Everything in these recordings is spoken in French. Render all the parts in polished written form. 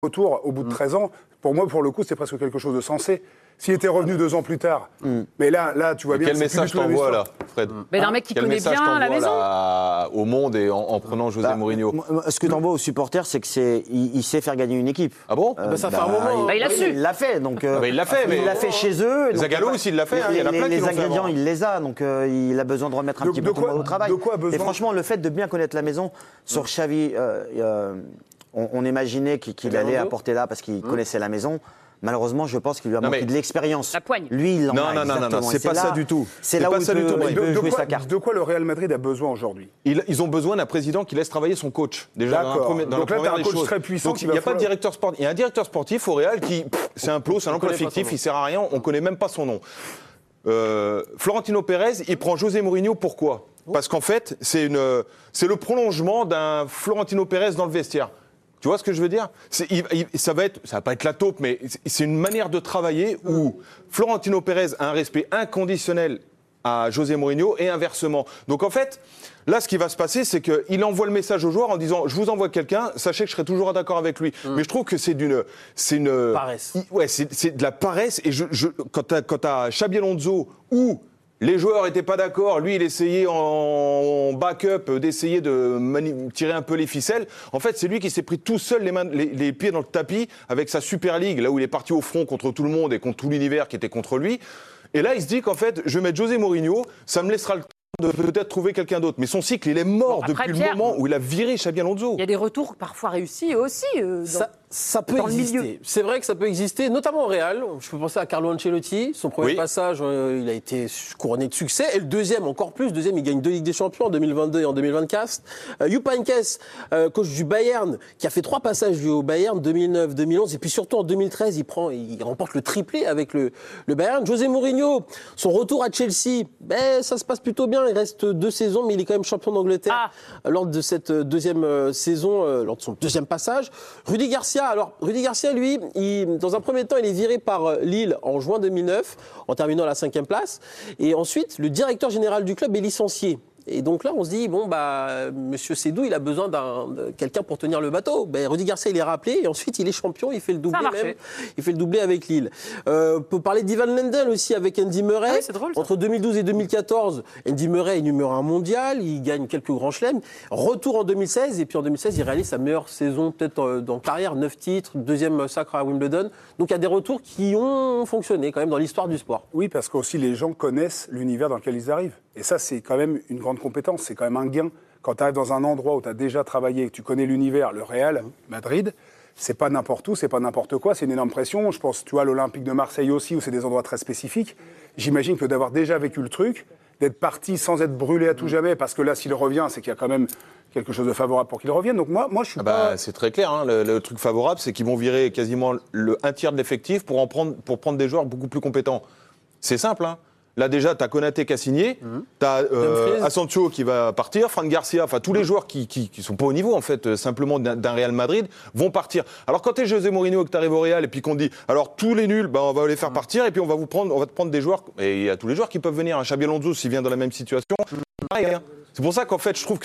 retour au bout de 13 ans, pour moi, pour le coup, c'est presque quelque chose de sensé. S'il était revenu 2 ans plus tard, mais là, tu vois bien. Quel message t'envoies là, Fred? Mais d'un mec qui connaît bien la maison. Au monde et en prenant José Mourinho. Ce que t'envoies aux supporters, c'est qu'il sait faire gagner une équipe. Ah bon? Ça fait un moment. Il l'a su. Il l'a fait, donc. Il l'a fait, mais il l'a fait chez eux. Zagallo aussi, il l'a fait. Il y en a plein qui les l'ont fait ingrédients, avant. il les a, donc il a besoin de remettre un petit peu au travail. De quoi a besoin? Et franchement, le fait de bien connaître la maison sur Xavi, on imaginait qu'il allait apporter là parce qu'il connaissait la maison. Malheureusement, je pense qu'il lui a manqué de l'expérience. La poigne. Lui, il en a. Non, c'est pas ça du tout. C'est là où il peut jouer sa carte. De quoi le Real Madrid a besoin aujourd'hui? Ils ont besoin d'un président qui laisse travailler son coach. Déjà, donc là, t'as un coach très puissant. Il n'y a pas de directeur sportif. Il y a un directeur sportif au Real qui, c'est un plot, c'est un emploi fictif, il sert à rien, on connaît même pas son nom. Florentino Pérez, il prend José Mourinho, pourquoi? Parce qu'en fait, c'est le prolongement d'un Florentino Pérez dans le vestiaire. Tu vois ce que je veux dire? Ça va pas être la taupe, mais c'est une manière de travailler où Florentino Pérez a un respect inconditionnel à José Mourinho et inversement. Donc en fait, là, ce qui va se passer, c'est qu'il envoie le message aux joueurs en disant « Je vous envoie quelqu'un, sachez que je serai toujours d'accord avec lui ». Mais je trouve que c'est une paresse. Ouais, c'est de la paresse. Et quand t'as Xabi Alonso où les joueurs n'étaient pas d'accord. Lui, il essayait en backup d'essayer de tirer un peu les ficelles. En fait, c'est lui qui s'est pris tout seul les pieds dans le tapis avec sa Super League, là où il est parti au front contre tout le monde et contre tout l'univers qui était contre lui. Et là, il se dit qu'en fait, je vais mettre José Mourinho, ça me laissera le temps de peut-être trouver quelqu'un d'autre. Mais son cycle, il est mort depuis le moment où il a viré Xabi Alonso. Il y a des retours parfois réussis aussi. Ça peut exister. C'est vrai que ça peut exister, notamment au Real. Je peux penser à Carlo Ancelotti. Son premier passage, il a été couronné de succès. Et le deuxième, encore plus. Le deuxième, il gagne 2 Ligues des Champions en 2022 et en 2024. Jupp Heynckes, coach du Bayern, qui a fait 3 passages lui, au Bayern, 2009, 2011. Et puis surtout en 2013, il remporte le triplé avec le Bayern. José Mourinho, son retour à Chelsea, ça se passe plutôt bien. Il reste 2 saisons, mais il est quand même champion d'Angleterre lors de cette deuxième saison, lors de son deuxième passage. Rudy Garcia, lui, dans un premier temps, il est viré par Lille en juin 2009, en terminant à la 5e place. Et ensuite, le directeur général du club est licencié. Et donc là, on se dit, Monsieur Sédou, il a besoin de quelqu'un pour tenir le bateau. Rudy Garcia, il est rappelé, et ensuite, il est champion, il fait le doublé même. Il fait le doublé avec Lille. On peut parler d'Ivan Lendl aussi, avec Andy Murray. C'est drôle, entre 2012 et 2014, Andy Murray est numéro 1 mondial, il gagne quelques grands chelems. Retour en 2016, et puis en 2016, il réalise sa meilleure saison peut-être dans carrière, 9 titres, 2e sacre à Wimbledon. Donc il y a des retours qui ont fonctionné quand même dans l'histoire du sport. Oui, parce qu'aussi les gens connaissent l'univers dans lequel ils arrivent. Et ça, c'est quand même une grande compétence, c'est quand même un gain. Quand tu arrives dans un endroit où tu as déjà travaillé, que tu connais l'univers, le Real Madrid, c'est pas n'importe où, c'est pas n'importe quoi, c'est une énorme pression. Je pense, tu vois, l'Olympique de Marseille aussi, où c'est des endroits très spécifiques. J'imagine que d'avoir déjà vécu le truc, d'être parti sans être brûlé à tout jamais, parce que là, s'il revient, c'est qu'il y a quand même quelque chose de favorable pour qu'il revienne. Donc moi je suis pas... C'est très clair, hein. Le truc favorable, c'est qu'ils vont virer quasiment un tiers de l'effectif pour prendre des joueurs beaucoup plus compétents. C'est simple, hein. Là déjà, tu as Konaté qui a signé, tu as Asensio qui va partir, Fran Garcia, enfin tous les joueurs qui sont pas au niveau en fait, simplement d'un Real Madrid, vont partir. Alors quand tu es José Mourinho et que tu arrives au Real et puis qu'on dit, alors tous les nuls, on va les faire partir et puis on va te prendre des joueurs, et il y a tous les joueurs qui peuvent venir. Un Xabi Alonso, s'il vient dans la même situation, pareil, hein. C'est pour ça qu'en fait, je trouve que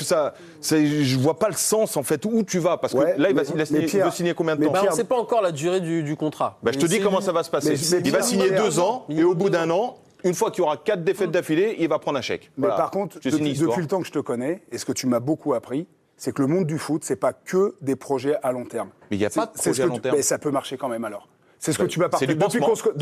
je vois pas le sens en fait où tu vas, parce que là, il veut signer combien de temps? On ne sait pas encore la durée du contrat. Je te dis comment ça va se passer. Il va signer 2 ans et au bout d'1 an, une fois qu'il y aura 4 défaites d'affilée, il va prendre un chèque. Mais par contre, depuis le temps que je te connais, et ce que tu m'as beaucoup appris, c'est que le monde du foot, c'est pas que des projets à long terme. Mais il n'y a pas de projet à long terme. Mais ça peut marcher quand même alors. C'est ce que tu m'as parlé depuis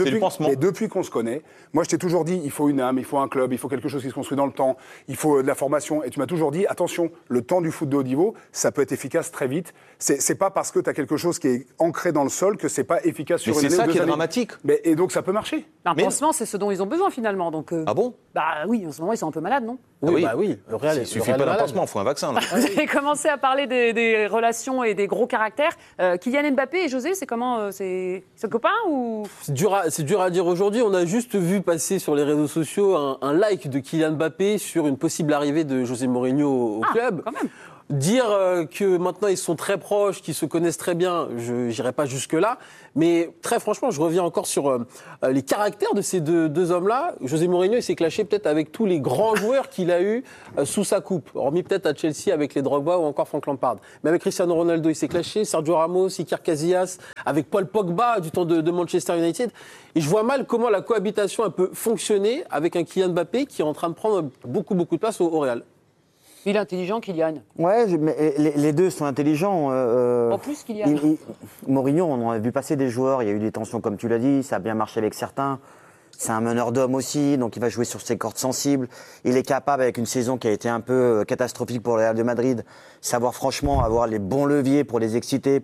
qu'on se connaît. Moi, je t'ai toujours dit, il faut une âme, il faut un club, il faut quelque chose qui se construit dans le temps, il faut de la formation. Et tu m'as toujours dit, attention, le temps du foot de haut niveau, ça peut être efficace très vite. C'est pas parce que tu as quelque chose qui est ancré dans le sol que c'est pas efficace sur une année ou 2 années. C'est ça qui est dramatique. Et donc, ça peut marcher. Un pansement, c'est ce dont ils ont besoin finalement. Donc, ah bon? Oui, en ce moment, ils sont un peu malades, non? Oui. Le Real, il suffit pas d'un pansement, il faut un vaccin. Vous avez commencé à parler des relations et des gros caractères. Kylian Mbappé et José, c'est comment? C'est copain ou? C'est dur à dire aujourd'hui. On a juste vu passer sur les réseaux sociaux un like de Kylian Mbappé sur une possible arrivée de José Mourinho au club. Quand même. Dire que maintenant ils sont très proches, qu'ils se connaissent très bien, je n'irai pas jusque-là. Mais très franchement, je reviens encore sur les caractères de ces deux hommes-là. José Mourinho, il s'est clashé peut-être avec tous les grands joueurs qu'il a eu sous sa coupe. Hormis peut-être à Chelsea avec les Drogba ou encore Frank Lampard. Mais avec Cristiano Ronaldo, il s'est clashé. Sergio Ramos, Iker Casillas, avec Paul Pogba du temps de Manchester United. Et je vois mal comment la cohabitation peut fonctionner avec un Kylian Mbappé qui est en train de prendre beaucoup de place au Real. Il est intelligent, Kylian. Ouais, mais les deux sont intelligents. En plus, Kylian. Mourinho, on a vu passer des joueurs, il y a eu des tensions, comme tu l'as dit, ça a bien marché avec certains. C'est un meneur d'hommes aussi, donc il va jouer sur ses cordes sensibles. Il est capable, avec une saison qui a été un peu catastrophique pour le Real de Madrid, savoir franchement avoir les bons leviers pour les exciter,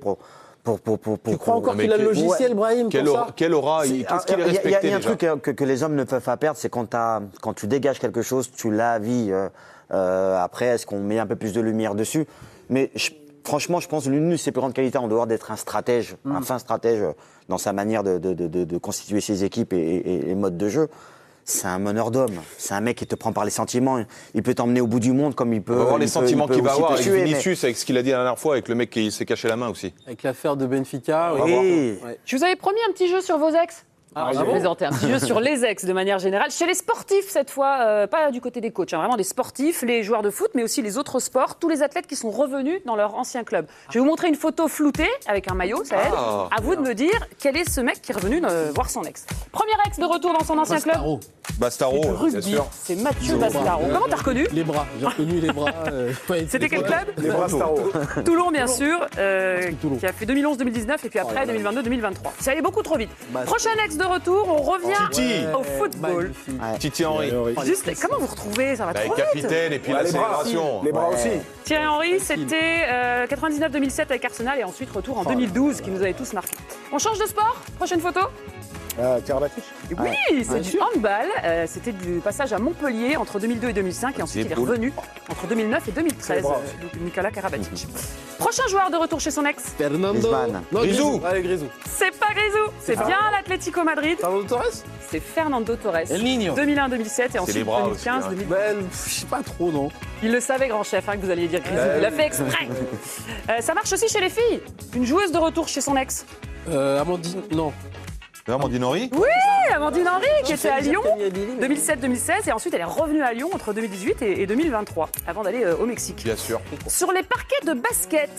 Tu crois encore qu'il a le logiciel, Brahim, quelle aura qu'est-ce qu'il est respecté? Il y a un truc que les hommes ne peuvent pas perdre, c'est quand tu dégages quelque chose, tu lavis. Après, est-ce qu'on met un peu plus de lumière dessus? Mais franchement, je pense que l'une de ses plus grandes qualités, en dehors d'être un stratège, un fin stratège dans sa manière de constituer ses équipes et modes de jeu, c'est un meneur d'hommes. C'est un mec qui te prend par les sentiments. Il peut t'emmener au bout du monde comme il peut. On va voir les sentiments qu'il va avoir avec tuer, Vinicius, avec ce qu'il a dit la dernière fois, avec le mec qui s'est caché la main aussi. Avec l'affaire de Benfica. Oui. Ouais. Je vous avais promis un petit jeu sur vos ex. Alors, je vais présenter un petit jeu sur les ex de manière générale. Chez les sportifs, cette fois, pas du côté des coachs, vraiment des sportifs, les joueurs de foot, mais aussi les autres sports, tous les athlètes qui sont revenus dans leur ancien club. Je vais vous montrer une photo floutée avec un maillot, ça aide. À vous de me dire quel est ce mec qui est revenu voir son ex. Premier ex de retour dans son ancien club. Bastaro, bien sûr. C'est Mathieu Bastaro. Comment t'as reconnu? Les bras, j'ai reconnu les bras. C'était quel club? Les Bastaro. Toulon, bien sûr, qui a fait 2011-2019 et puis après 2022-2023. C'est allé beaucoup trop vite. Prochain ex de retour, on revient au football. Titi Henry. Juste, comment vous retrouvez? Ça va trop vite. Capitaine et puis la célébration. Les bras aussi. Thierry Henry, c'était 99-2007 avec Arsenal et ensuite retour en 2012 qui nous avait tous marqués. On change de sport? Prochaine photo? Karabatic. Oui, c'est du handball. C'était du passage à Montpellier entre 2002 et 2005 et ensuite il est revenu entre 2009 et 2013. Nicolas Karabatic. Prochain joueur de retour chez son ex? Fernando. Grisou. Allez, Grisou. C'est pas Grisou, c'est bien l'Atlético Madrid. Fernando Torres. C'est Fernando Torres. El Niño. 2001-2007 et ensuite les bras aussi, 2015-2016. Je sais pas trop, non. Il le savait, grand chef, que vous alliez dire Grisou. Il l'a fait exprès. Ça marche aussi chez les filles. Une joueuse de retour chez son ex. Amandine, non. Amandine Henry. Oui, Amandine Henry, qui était à Lyon 2007-2016 et ensuite elle est revenue à Lyon entre 2018 et 2023 avant d'aller au Mexique. Bien sûr. Sur les parquets de basket,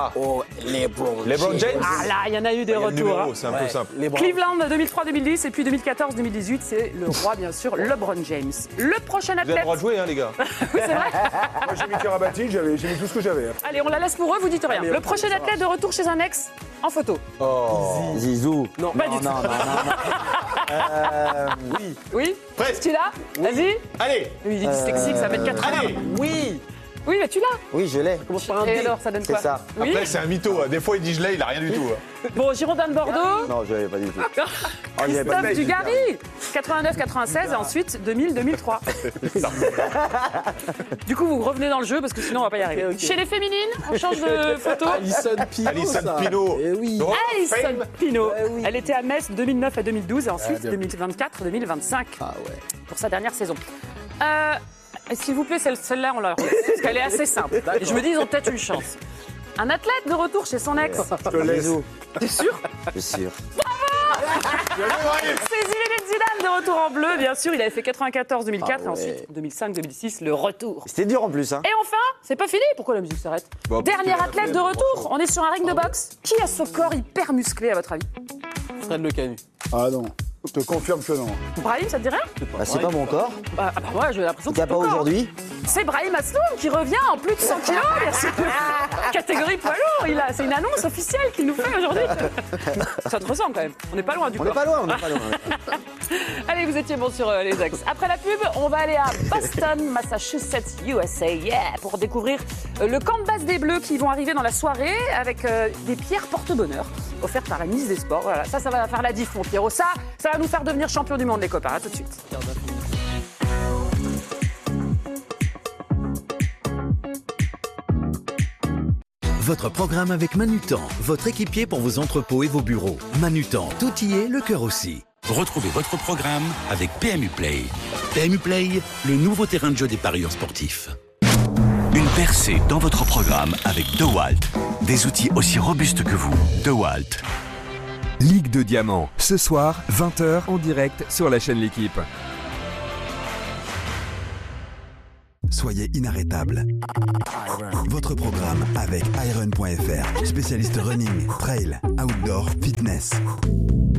LeBron James. ah là, il y en a eu des Il y a le retours. numéro, c'est un peu simple. Cleveland 2003-2010 et puis 2014-2018, c'est le roi bien sûr, LeBron James. Le prochain Vous avez le athlète. droit de jouer, les gars. Oui, c'est vrai. Moi, j'ai mis Karabatic, j'ai mis tout ce que j'avais. Allez, on la laisse pour eux, vous dites rien. Le prochain athlète de retour chez un ex en photo. Zizou. Non, pas du tout. Oui. Presque. Tu l'as? Vas-y. Allez. Lui, il dit dyslexique, ça va être 80. Allez. Oui. Oui, mais tu l'as. Oui, je l'ai. Commence par un Et D. alors, ça donne C'est quoi? ça. Oui. Après, c'est un mytho. Des fois, il dit je l'ai, il a rien du tout. Bon, Girondin de Bordeaux. Non, je l'avais pas du tout. Christophe Dugarry, 89-96 et ensuite 2000-2003. Du coup, vous revenez dans le jeu parce que sinon on va pas y arriver. Ok. Chez les féminines, on change de photo. Alison Pino. Alison ça. Pino. Eh oui. Alison Pino. oui. Elle était à Metz 2009 à 2012 et ensuite 2024-2025 Ah ouais. pour sa dernière saison. S'il vous plaît, celle-là, on la remet parce qu'elle est assez simple. Et je me dis, ils ont peut-être une chance. Un athlète de retour chez son ex. Je te laisse. T'es sûr? Je suis sûr. C'est Zinedine Zidane de retour en bleu, bien sûr. Il avait fait 94-2004 et ensuite 2005-2006, le retour. C'était dur en plus, hein. Et enfin, c'est pas fini. Pourquoi la musique s'arrête? Bon, Dernier parce que athlète de retour. On est sur un ring de boxe. Qui a ce corps hyper musclé, à votre avis? Fred Le Canu. Ah non, je te confirme que non. Brahim, ça te dit rien? Bah, c'est pas mon corps. Bah, moi, j'ai l'impression En que tout cas, c'est ton pas corps. aujourd'hui. C'est Brahim Asloum qui revient en plus de 100 kilos, bien sûr. Catégorie poids lourd. C'est une annonce officielle qu'il nous fait aujourd'hui. Ça te ressemble quand même. On n'est pas loin du On corps. n'est pas loin, on n'est pas loin. Allez, vous étiez bon sur les ex. Après la pub, on va aller à Boston, Massachusetts, USA, pour découvrir le camp de base des Bleus qui vont arriver dans la soirée avec des pierres porte-bonheur offertes par la ministre des Sports. Voilà, ça va faire la diff, mon Pierrot. Ça va nous faire devenir champion du monde, les copains. À tout de suite. Votre programme avec Manutan, votre équipier pour vos entrepôts et vos bureaux. Manutan, tout y est, le cœur aussi. Retrouvez votre programme avec PMU Play. PMU Play, le nouveau terrain de jeu des parieurs sportifs. Une Percez dans votre programme avec DeWalt. Des outils aussi robustes que vous. DeWalt. Ligue de Diamants, ce soir, 20h en direct sur la chaîne L'Équipe. Soyez inarrêtable. Votre programme avec Iron.fr, spécialiste running, trail, outdoor, fitness.